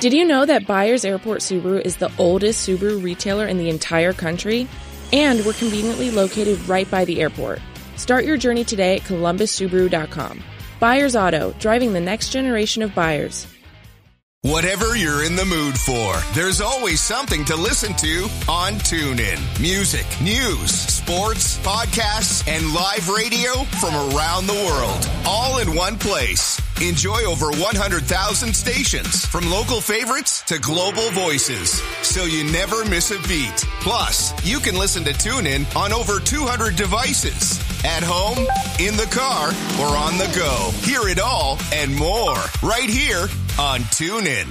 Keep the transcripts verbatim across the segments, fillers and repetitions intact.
Did you know that Byers Airport Subaru is the oldest Subaru retailer in the entire country? And we're conveniently located right by the airport. Start your journey today at columbus subaru dot com. Byers Auto, driving the next generation of buyers. Whatever you're in the mood for, there's always something to listen to on TuneIn. Music, news, sports, podcasts, and live radio from around the world, all in one place. Enjoy over one hundred thousand stations, from local favorites to global voices, so you never miss a beat. Plus, you can listen to TuneIn on over two hundred devices. At home, in the car, or on the go. Hear it all and more right here on TuneIn.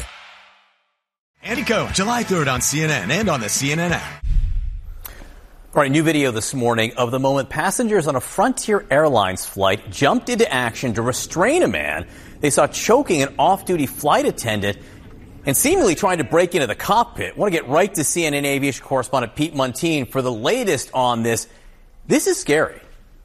Andy Cohen, July third on C N N and on the C N N app. All right, new video this morning of the moment passengers on a Frontier Airlines flight jumped into action to restrain a man they saw choking an off-duty flight attendant and seemingly trying to break into the cockpit. I want to get right to C N N aviation correspondent Pete Muntean for the latest on this. This is scary.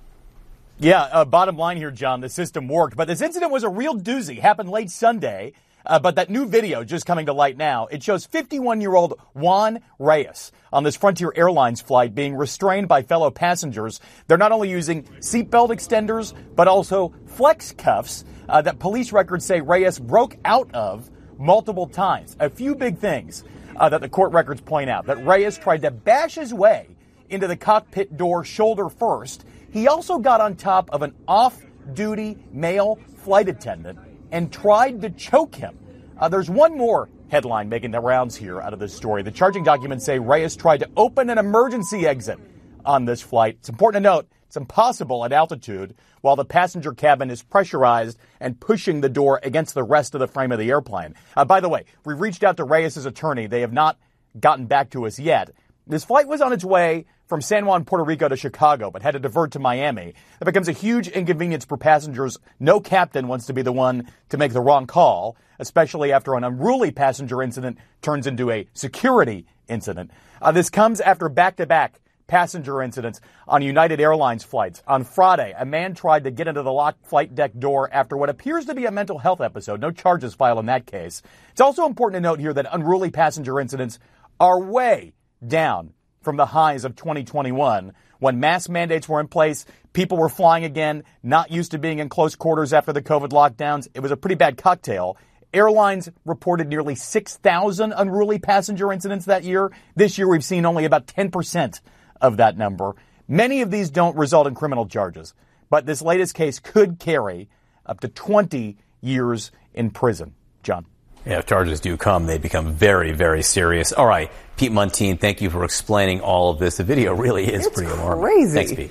Yeah, uh, bottom line here, John, the system worked. But this incident was a real doozy. Happened late Sunday. Uh, but that new video just coming to light now, it shows fifty-one-year-old Juan Reyes on this Frontier Airlines flight being restrained by fellow passengers. They're not only using seatbelt extenders, but also flex cuffs uh, that police records say Reyes broke out of multiple times. A few big things uh, that the court records point out. That Reyes tried to bash his way into the cockpit door shoulder first. He also got on top of an off-duty male flight attendant and tried to choke him. Uh, there's one more headline making the rounds here out of this story. The charging documents say Reyes tried to open an emergency exit on this flight. It's important to note it's impossible at altitude while the passenger cabin is pressurized and pushing the door against the rest of the frame of the airplane. Uh, by the way, we reached out to Reyes' attorney. They have not gotten back to us yet. This flight was on its way from San Juan, Puerto Rico to Chicago, but had to divert to Miami. It becomes a huge inconvenience for passengers. No captain wants to be the one to make the wrong call, especially after an unruly passenger incident turns into a security incident. Uh, this comes after back-to-back passenger incidents on United Airlines flights. On Friday, a man tried to get into the locked flight deck door after what appears to be a mental health episode. No charges filed in that case. It's also important to note here that unruly passenger incidents are way down from the highs of twenty twenty-one, when mask mandates were in place, people were flying again, not used to being in close quarters after the COVID lockdowns. It was a pretty bad cocktail. Airlines reported nearly six thousand unruly passenger incidents that year. This year, we've seen only about ten percent of that number. Many of these don't result in criminal charges, but this latest case could carry up to twenty years in prison. John. Yeah, if charges do come, they become very, very serious. All right, Pete Muntean, thank you for explaining all of this. The video really is it's pretty alarming. Crazy. Thanks, Pete.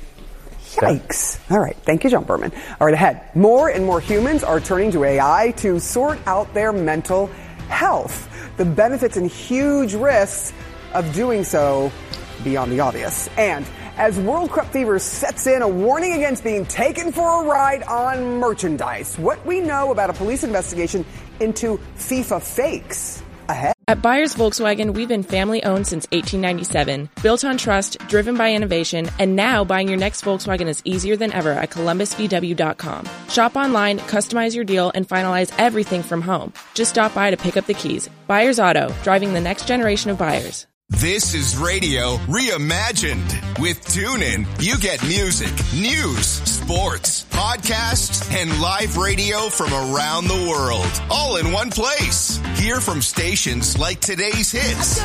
Yikes. All right. Thank you, John Berman. All right, ahead. More and more humans are turning to A I to sort out their mental health. The benefits and huge risks of doing so beyond the obvious. And as World Cup fever sets in, a warning against being taken for a ride on merchandise. What we know about a police investigation into FIFA fakes. Ahead. At Byers Volkswagen, we've been family-owned since eighteen ninety-seven, built on trust, driven by innovation, and now buying your next Volkswagen is easier than ever at columbus v w dot com. Shop online, customize your deal, and finalize everything from home. Just stop by to pick up the keys. Byers Auto, driving the next generation of buyers. This is radio reimagined. With TuneIn, you get music, news, sports, podcasts, and live radio from around the world, all in one place. Hear from stations like today's hits.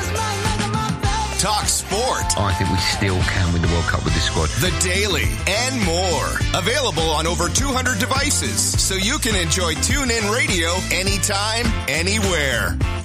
Talk sport. I think we still can win the World Cup with this squad. The Daily and more. Available on over two hundred devices, so you can enjoy TuneIn radio anytime, anywhere.